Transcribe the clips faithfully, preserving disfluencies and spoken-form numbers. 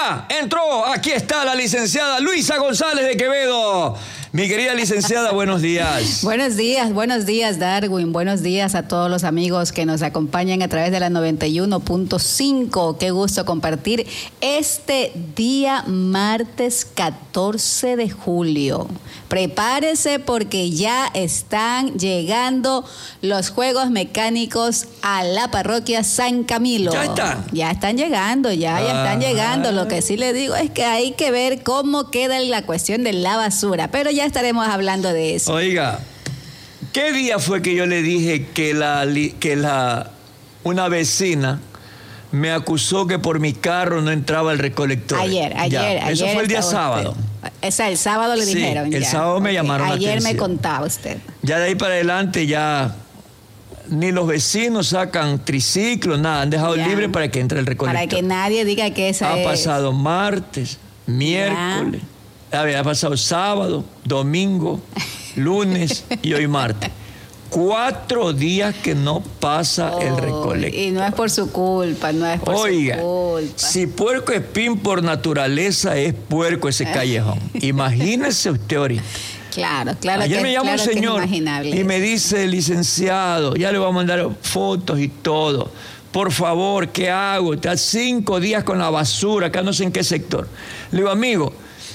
Ya entró, aquí está la licenciada Luisa González de Quevedo. Mi querida licenciada, buenos días. Buenos días, buenos días, Darwin. Buenos días a todos los amigos que nos acompañan a través de la noventa y uno punto cinco. Qué gusto compartir este día martes catorce de julio. Prepárese porque ya están llegando los juegos mecánicos a la parroquia San Camilo. Ya están. Ya están llegando, ya, ya están llegando. Lo que sí le digo es que hay que ver cómo queda la cuestión de la basura. Pero ya estaremos hablando de eso. Oiga, ¿qué día fue que yo le dije que la que la una vecina me acusó que por mi carro no entraba el recolector? Ayer, ayer, ya. ayer. Eso fue el día usted. sábado. O sea, el sábado le sí, dijeron. El ya. sábado me okay. llamaron la Ayer atención. me contaba usted. Ya de ahí para adelante ya ni los vecinos sacan triciclos, nada, han dejado ya. libre para que entre el recolector. Para que nadie diga que esa ha es. Ha pasado martes, miércoles. Ya. A ver, ha pasado sábado, domingo, lunes y hoy martes. Cuatro días que no pasa oh, el recolector. Y no es por su culpa, no es por Oiga, su culpa. Si puerco espín por naturaleza es puerco ese callejón. Imagínese usted ahorita. Claro, claro. Ayer que, me llama claro un señor y me dice, licenciado, ya le voy a mandar fotos y todo. Por favor, ¿qué hago? Está cinco días con la basura, acá no sé en qué sector. Le digo, amigo,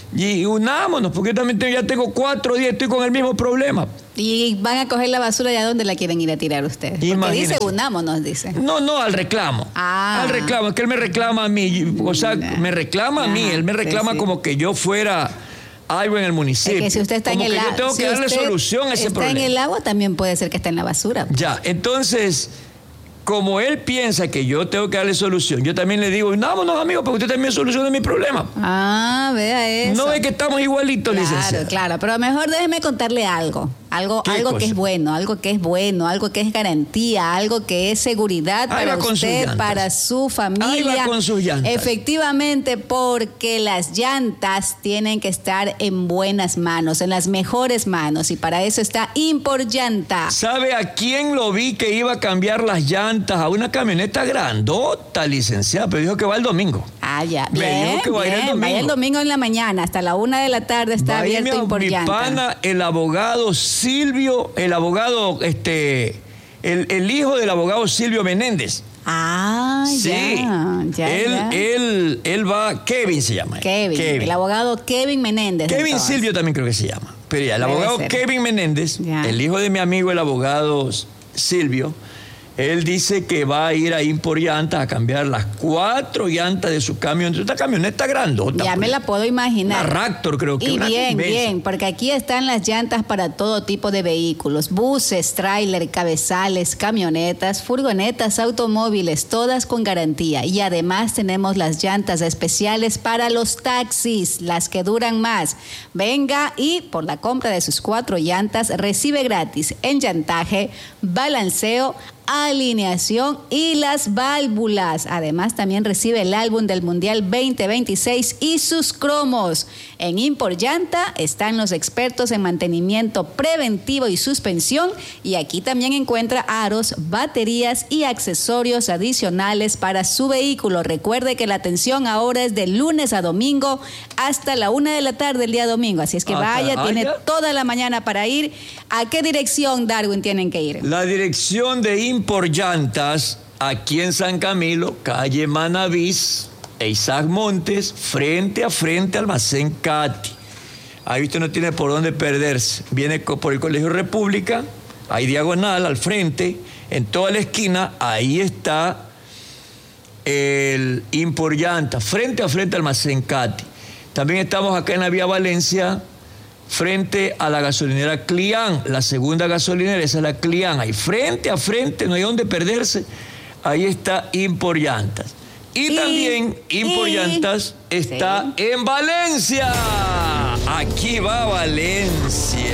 y unámonos, porque yo también tengo, ya tengo cuatro días, estoy con el mismo problema. Y van a coger la basura, ¿y a dónde la quieren ir a tirar ustedes? Porque Imagínese. dice unámonos, dice. No, no, al reclamo. Ah. Al reclamo, es que él me reclama a mí. O sea, me reclama a mí, él me reclama sí, sí. como que yo fuera algo en el municipio. Es que si usted está como en el agua. Yo tengo si que darle solución a ese está problema. En el agua también puede ser que esté en la basura. Ya, entonces, como él piensa que yo tengo que darle solución, yo también le digo, vámonos amigos, porque usted también solucione mi problema. Ah, vea eso. No ve que estamos igualitos, claro, licenciado. Claro, claro, pero mejor déjeme contarle algo. Algo, algo que es bueno, algo que es bueno, algo que es garantía, algo que es seguridad Ahí para usted, su para su familia. Ahí va con sus llantas. Efectivamente, porque las llantas tienen que estar en buenas manos, en las mejores manos, y para eso está Import Llanta. ¿Sabe a quién lo vi que iba a cambiar las llantas? A una camioneta grandota, licenciada, pero dijo que va el domingo. Ah, ya. Me bien, dijo que va bien. a ir el domingo. Vaya el domingo en la mañana, hasta la una de la tarde está va abierto mi, Import mi Llanta. pana, el abogado Silvio, el abogado, este, el, el hijo del abogado Silvio Menéndez. Ah, sí. ya, ya, él, ya. Él, él va, Kevin se llama. Kevin, Kevin. el abogado Kevin Menéndez. Kevin entonces. Silvio también creo que se llama. Pero ya, el Debe abogado ser. Kevin Menéndez, ya. el hijo de mi amigo el abogado Silvio, él dice que va a ir a Import Llantas a cambiar las cuatro llantas de su camión. Esta camioneta grandota. Ya pues. me la puedo imaginar. Una Raptor creo que. Y una bien, inmensa. bien, porque aquí están las llantas para todo tipo de vehículos. Buses, tráiler, cabezales, camionetas, furgonetas, automóviles, todas con garantía. Y además tenemos las llantas especiales para los taxis, las que duran más. Venga y por la compra de sus cuatro llantas recibe gratis enllantaje, balanceo, alineación y las válvulas. Además, también recibe el álbum del Mundial veinte veintiséis y sus cromos. En Import Llanta están los expertos en mantenimiento preventivo y suspensión, y aquí también encuentra aros, baterías y accesorios adicionales para su vehículo. Recuerde que la atención ahora es de lunes a domingo hasta la una de la tarde el día domingo, así es que vaya, ah, tiene ya. toda la mañana para ir. ¿A qué dirección, Darwin, tienen que ir? La dirección de Import Llantas, aquí en San Camilo, calle Manavís, e Isaac Montes, frente a frente al Almacén Cati. Ahí usted no tiene por dónde perderse. Viene por el Colegio República, hay diagonal al frente, en toda la esquina, ahí está el Import Llantas, frente a frente al Almacén Cati. También estamos acá en la Vía Valencia, frente a la gasolinera Clián, la segunda gasolinera, esa es la Clián, ahí frente a frente, no hay dónde perderse, ahí está Import Llantas. Y, y también Import y, Llantas está sí. en Valencia, aquí va Valencia.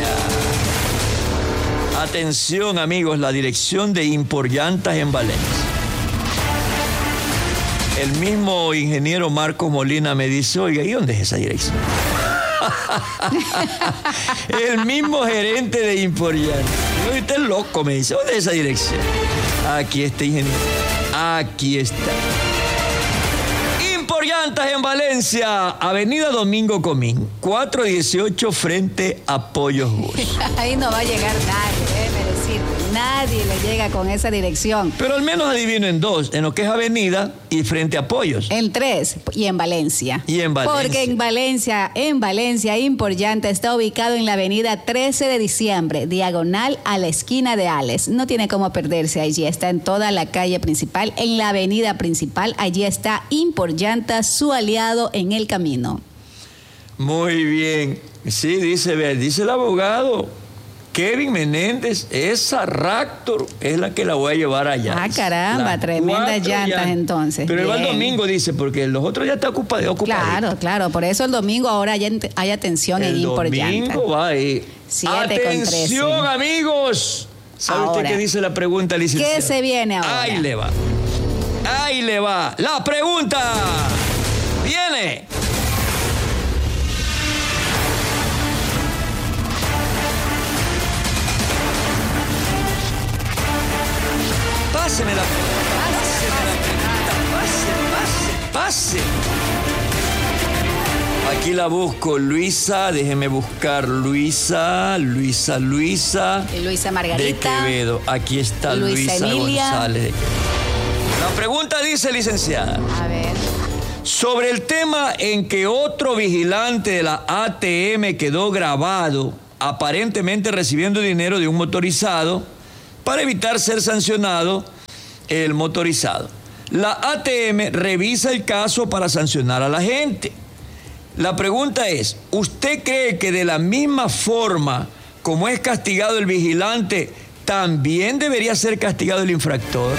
Atención amigos, la dirección de Import Llantas en Valencia. El mismo ingeniero Marcos Molina me dice, oiga, ¿y dónde es esa dirección? El mismo gerente de Import Llantas. Usted es loco, me dice. ¿Dónde es esa dirección? Aquí está, ingeniero. Aquí está. Import Llantas. Llantas en Valencia, Avenida Domingo Comín, cuatrocientos dieciocho frente a Pollos Gus. Ahí no va a llegar nadie, déjeme decirte. Nadie le llega con esa dirección. Pero al menos adivino en dos, en lo que es Avenida y frente a Pollos. En tres, y en Valencia. Y en Valencia. Porque en Valencia, en Valencia, Import Llanta está ubicado en la avenida trece de diciembre, diagonal a la esquina de Ales. No tiene cómo perderse allí, está en toda la calle principal, en la avenida principal. Allí está Import Llanta, su aliado en el camino. Muy bien. Sí, dice, dice el abogado Kevin Menéndez, esa Raptor es la que la voy a llevar allá. Ah, caramba, Las tremendas llantas, llantas entonces. Pero él va el Bien. domingo, dice, porque los otros ya están ocupados. Claro, claro, por eso el domingo ahora hay, hay atención en Import Llanta. El domingo va ahí. Atención, amigos. ¿Sabe Ahora, usted qué dice la pregunta, licenciado? ¿qué se viene ahora? Ahí le va. Ahí le va. La pregunta viene. Páseme la pregunta. Pase, pase, pase. Aquí la busco, Luisa. Déjeme buscar Luisa, Luisa, Luisa. Y Luisa Margarita. De Quevedo. Aquí está Luisa Luisa Emilia. González. La pregunta dice, licenciada. A ver. Sobre el tema en que otro vigilante de la A T M quedó grabado, aparentemente recibiendo dinero de un motorizado, para evitar ser sancionado el motorizado. La A T M revisa el caso para sancionar a la gente. La pregunta es, ¿usted cree que de la misma forma como es castigado el vigilante, también debería ser castigado el infractor?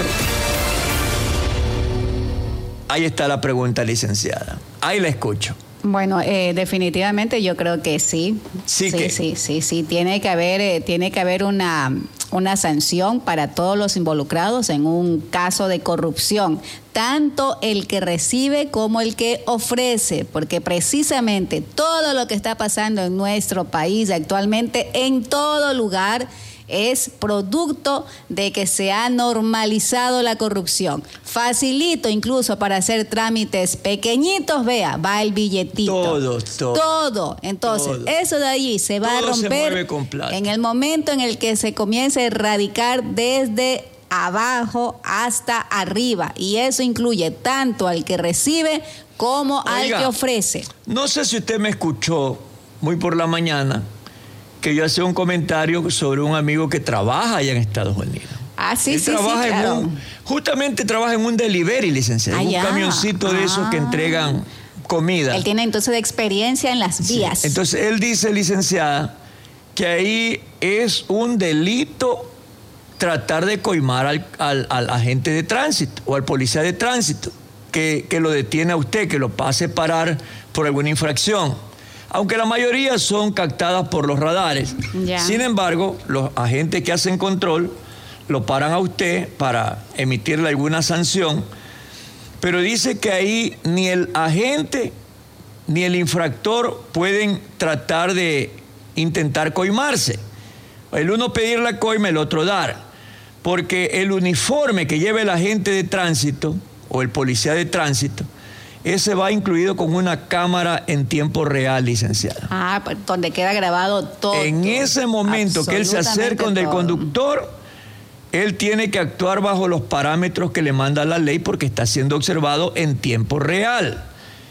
Ahí está la pregunta, licenciada. Ahí la escucho. Bueno, eh, definitivamente yo creo que sí. Sí, sí, que... sí, sí, sí. Tiene que haber, eh, tiene que haber una, una sanción para todos los involucrados en un caso de corrupción, tanto el que recibe como el que ofrece, porque precisamente todo lo que está pasando en nuestro país actualmente, en todo lugar, es producto de que se ha normalizado la corrupción. Facilito incluso para hacer trámites pequeñitos, vea, va el billetito. Todo, todo. Todo. Entonces, todo. Eso de allí se va todo a romper se mueve con plata. En el momento en el que se comience a erradicar desde abajo hasta arriba. Y eso incluye tanto al que recibe como Oiga, al que ofrece. No sé si usted me escuchó muy por la mañana que yo hacía un comentario sobre un amigo que trabaja allá en Estados Unidos. Ah, sí, Él sí, trabaja sí, en claro. un, justamente trabaja en un delivery, licenciado, en un camioncito de esos que entregan comida. Él tiene entonces experiencia en las vías. Sí. Entonces él dice, licenciada, que ahí es un delito tratar de coimar al, al, al agente de tránsito o al policía de tránsito que, que lo detiene a usted, que lo pase a parar por alguna infracción. Aunque la mayoría son captadas por los radares. Ya. Sin embargo, los agentes que hacen control lo paran a usted para emitirle alguna sanción, pero dice que ahí ni el agente ni el infractor pueden tratar de intentar coimarse. El uno pedir la coima, el otro dar, porque el uniforme que lleva el agente de tránsito o el policía de tránsito, ese va incluido con una cámara en tiempo real, licenciada. Ah, donde queda grabado todo. En ese momento que él se acerca donde el conductor, él tiene que actuar bajo los parámetros que le manda la ley porque está siendo observado en tiempo real.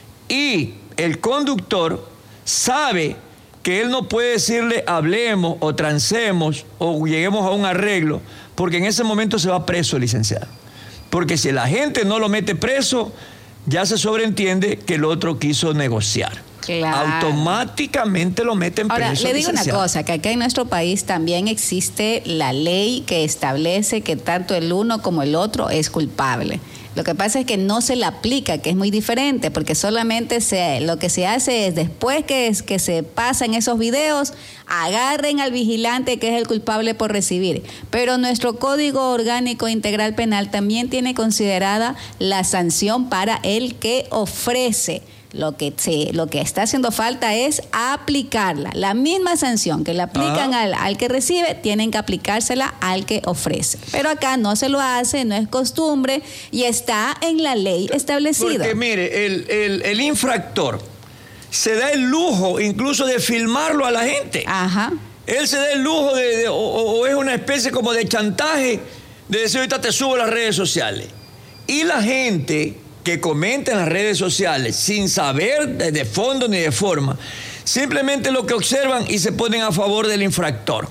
Y el conductor sabe que él no puede decirle hablemos o transemos o lleguemos a un arreglo, porque en ese momento se va preso, licenciado. Porque si la gente no lo mete preso, ya se sobreentiende que el otro quiso negociar. Claro. Automáticamente lo meten preso. Ahora, le digo licenciado. una cosa, que acá en nuestro país también existe la ley que establece que tanto el uno como el otro es culpable. Lo que pasa es que no se le aplica, que es muy diferente, porque solamente se, lo que se hace es después que, es, que se pasan esos videos, agarren al vigilante que es el culpable por recibir. Pero nuestro Código Orgánico Integral Penal también tiene considerada la sanción para el que ofrece. Lo que, se, lo que está haciendo falta es aplicarla. La misma sanción que le aplican al, al que recibe, tienen que aplicársela al que ofrece. Pero acá no se lo hace, no es costumbre y está en la ley establecida. Porque mire, el, el, el infractor se da el lujo incluso de filmarlo a la gente. Ajá. Él se da el lujo de, de o, o es una especie como de chantaje de decir ahorita te subo a las redes sociales. Y la gente que comenta en las redes sociales sin saber de, de fondo ni de forma, simplemente lo que observan y se ponen a favor del infractor.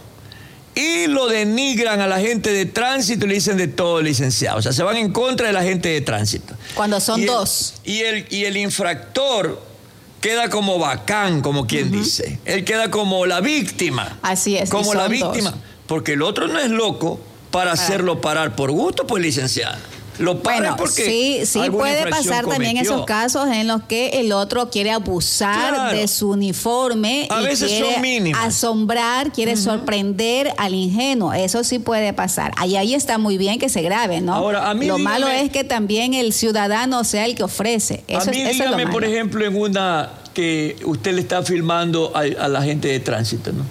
Y lo denigran a la gente de tránsito y le dicen de todo, licenciado. O sea, se van en contra de la gente de tránsito. Cuando son y el, dos. Y el, y el infractor queda como bacán, como quien uh-huh. dice. Él queda como la víctima. Así es. Como la víctima. Dos. Porque el otro no es loco para, para hacerlo parar por gusto, pues, licenciado. Lo bueno, porque sí, sí puede pasar cometió. También esos casos en los que el otro quiere abusar claro. de su uniforme a y veces quiere son mínimas. asombrar, quiere uh-huh. sorprender al ingenuo. Eso sí puede pasar. Ahí, ahí está muy bien que se grabe, ¿no? Ahora, a mí lo dígame, malo es que también el ciudadano sea el que ofrece. Eso a mí es, eso dígame, es lo malo. Por ejemplo, en una que usted le está filmando a, a la gente de tránsito, ¿no?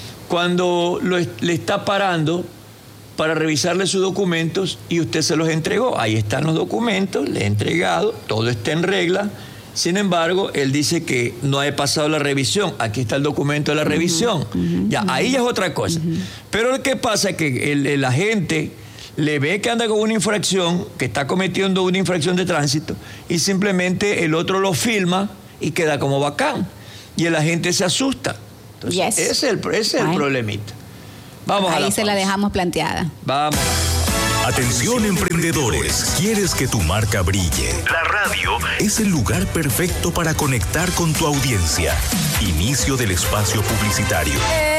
Cuando lo, le está parando para revisarle sus documentos y usted se los entregó. Ahí están los documentos, le he entregado, todo está en regla. Sin embargo, él dice que no he pasado la revisión. Aquí está el documento de la revisión. Uh-huh, uh-huh, ya, uh-huh. ahí es otra cosa. Uh-huh. Pero ¿qué pasa? Que el, el agente le ve que anda con una infracción, que está cometiendo una infracción de tránsito, y simplemente el otro lo filma y queda como bacán. Y el agente se asusta. Entonces, yes. ese es el, ese es el problemita. Vamos Ahí a la se pausa. la dejamos planteada. Vamos. Atención emprendedores, ¿quieres que tu marca brille? La radio es el lugar perfecto para conectar con tu audiencia. Inicio del espacio publicitario.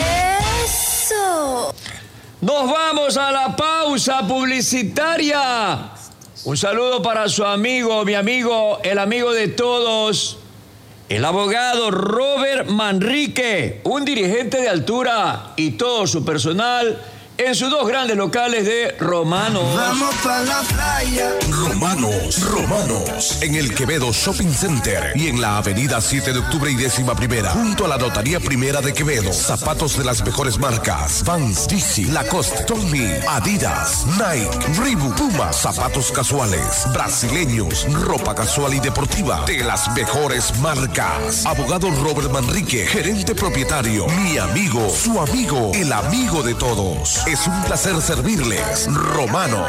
¡Eso! Nos vamos a la pausa publicitaria. Un saludo para su amigo, mi amigo, el amigo de todos, el abogado Robert Manrique, un dirigente de altura y todo su personal en sus dos grandes locales de Romanos. Vamos para la playa. Romanos, Romanos, en el Quevedo Shopping Center y en la avenida siete de octubre y décima primera, junto a la Notaría Primera de Quevedo. Zapatos de las mejores marcas: Vans, D C, Lacoste, Tommy, Adidas, Nike, Reebok, Puma, zapatos casuales, brasileños, ropa casual y deportiva de las mejores marcas. Abogado Robert Manrique, gerente propietario, mi amigo, su amigo, el amigo de todos. Es un placer servirles. Romanos.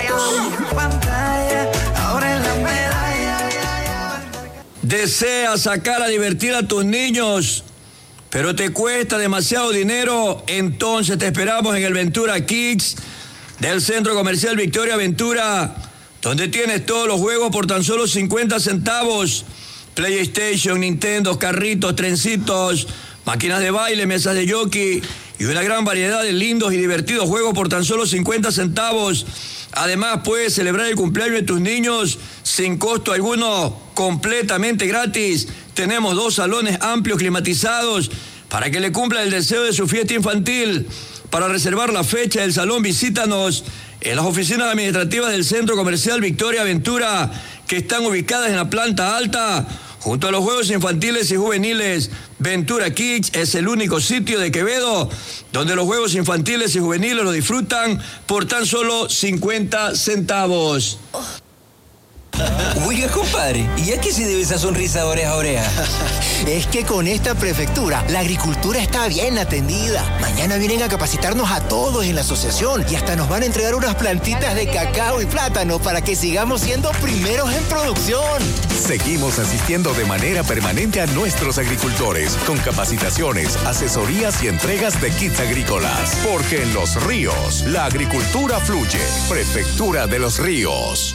¿Deseas sacar a divertir a tus niños, pero te cuesta demasiado dinero? Entonces te esperamos en el Ventura Kids del Centro Comercial Victoria Ventura, donde tienes todos los juegos por tan solo cincuenta centavos. PlayStation, Nintendo, carritos, trencitos, máquinas de baile, mesas de jockey y una gran variedad de lindos y divertidos juegos por tan solo cincuenta centavos. Además, puedes celebrar el cumpleaños de tus niños sin costo alguno, completamente gratis. Tenemos dos salones amplios climatizados para que le cumpla el deseo de su fiesta infantil. Para reservar la fecha del salón, visítanos en las oficinas administrativas del Centro Comercial Victoria Ventura, que están ubicadas en la planta alta, junto a los juegos infantiles y juveniles. Ventura Kids es el único sitio de Quevedo donde los juegos infantiles y juveniles lo disfrutan por tan solo cincuenta centavos. Oh. Oiga, compadre, ¿y a qué se debe esa sonrisa de oreja a oreja? Es que con esta prefectura, la agricultura está bien atendida. Mañana vienen a capacitarnos a todos en la asociación y hasta nos van a entregar unas plantitas de cacao y plátano para que sigamos siendo primeros en producción. Seguimos asistiendo de manera permanente a nuestros agricultores con capacitaciones, asesorías y entregas de kits agrícolas. Porque en Los Ríos, la agricultura fluye. Prefectura de Los Ríos.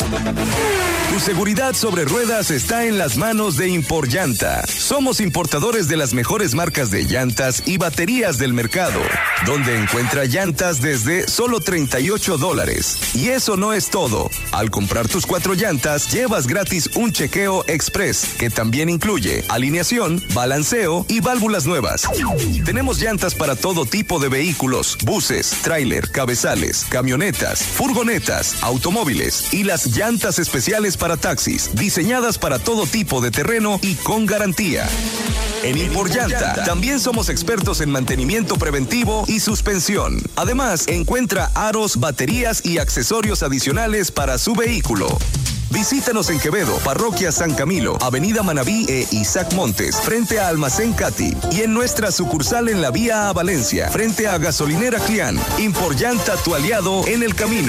Tu seguridad sobre ruedas está en las manos de Imporllanta. Somos importadores de las mejores marcas de llantas y baterías del mercado, donde encuentra llantas desde solo treinta y ocho dólares. Y eso no es todo. Al comprar tus cuatro llantas, llevas gratis un chequeo express, que también incluye alineación, balanceo y válvulas nuevas. Tenemos llantas para todo tipo de vehículos, buses, tráiler, cabezales, camionetas, furgonetas, automóviles y las llantas especiales para taxis, diseñadas para todo tipo de terreno y con garantía. En Imporllanta también somos expertos en mantenimiento preventivo y suspensión. Además, encuentra aros, baterías y accesorios adicionales para su vehículo. Visítanos en Quevedo, Parroquia San Camilo, Avenida Manabí e Isaac Montes, frente a Almacén Cati, y en nuestra sucursal en la vía a Valencia, frente a Gasolinera Clián. Imporllanta, tu aliado en el camino.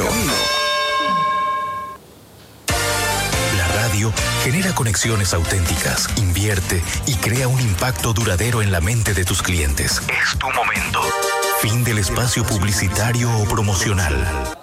Genera conexiones auténticas, invierte y crea un impacto duradero en la mente de tus clientes. Es tu momento. Fin del espacio publicitario o promocional.